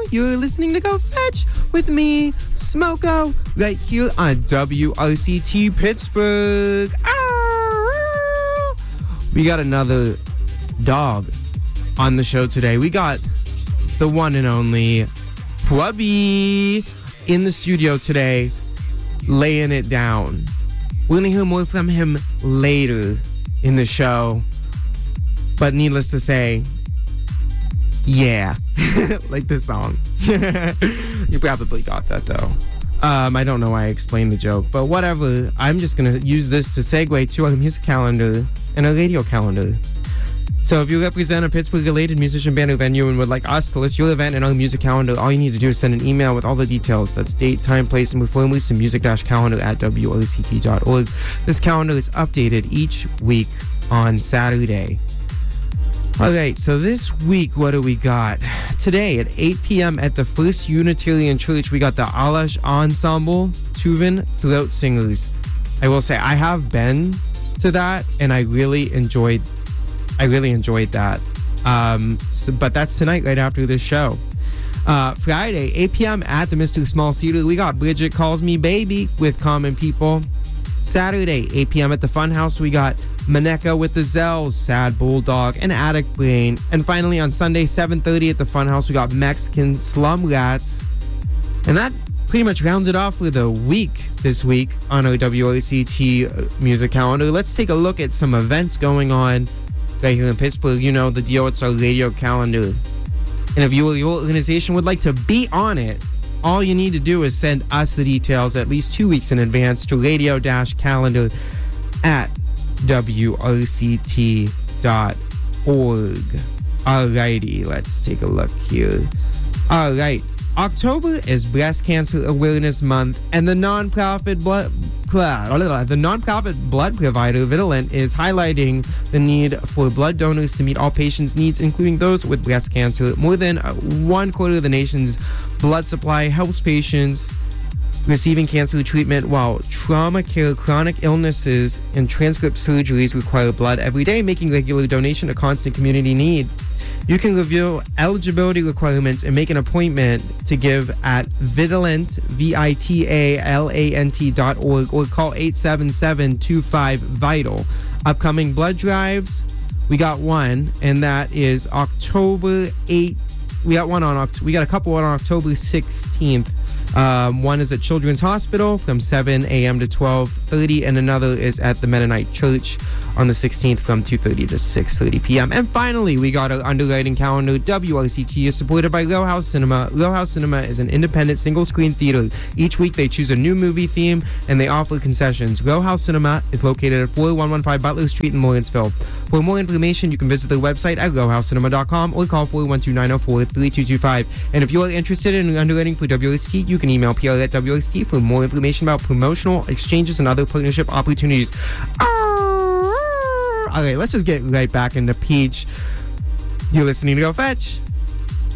You're listening to Go Fetch with me, Smoko, right here on WRCT Pittsburgh. We got another dog on the show today. We got the one and only Pwubby in the studio today, laying it down. We're going to hear more from him later in the show. But needless to say, yeah, like this song. You probably got that though. I don't know why I explained the joke, but whatever. I'm just going to use this to segue to our music calendar and our radio calendar. So if you represent a Pittsburgh-related musician, band, or venue and would like us to list your event in our music calendar, all you need to do is send an email with all the details. That's date, time, place, and perform list to music-calendar@wrct.org. This calendar is updated each week on Saturday. All right, so this week, what do we got? Today at 8 p.m. at the First Unitarian Church, we got the Alash Ensemble, Tuvan Throat Singers. I will say, I have been to that, and I really enjoyed that. But that's tonight, right after this show. Friday, 8 p.m. at the Mr. Small Theater, we got Bridget Calls Me Baby with Common People. Saturday, 8 p.m. at the Funhouse, we got Maneka with the Zells, Sad Bulldog, and Addict Brain. And finally, on Sunday, 7:30 at the Funhouse, we got Mexican Slum Rats. And that pretty much rounds it off for the week this week on our WRCT music calendar. Let's take a look at some events going on right here in Pittsburgh. You know the deal, it's our radio calendar. And if you or your organization would like to be on it, all you need to do is send us the details at least 2 weeks in advance to radio-calendar@wrct.org. Alrighty, let's take a look here. Alright, October is Breast Cancer Awareness Month, and the nonprofit blood provider Vitalant is highlighting the need for blood donors to meet all patients' needs, including those with breast cancer. More than 1/4 of the nation's blood supply helps patients receiving cancer treatment, while trauma care, chronic illnesses, and transcript surgeries require blood every day, making regular donation a constant community need. You can review eligibility requirements and make an appointment to give at Vitalant, VITALANT.org, or call 877-25-VITAL. Upcoming blood drives, we got one, and that is October 8th. We got a couple on October 16th. One is at Children's Hospital from 7 a.m. to 12:30, and another is at the Mennonite Church on the 16th from 2:30 to 6:30 p.m. And finally, we got our underwriting calendar. WRCT is supported by Row House Cinema. Row House Cinema is an independent single-screen theater. Each week, they choose a new movie theme, and they offer concessions. Row House Cinema is located at 4115 Butler Street in Lawrenceville. For more information, you can visit their website at rowhousecinema.com or call 412-904-3225. And if you are interested in underwriting for WRCT, you can email PR@WRCT for more information about promotional exchanges and other partnership opportunities. All right, let's just get right back into Peach. You're listening to Go Fetch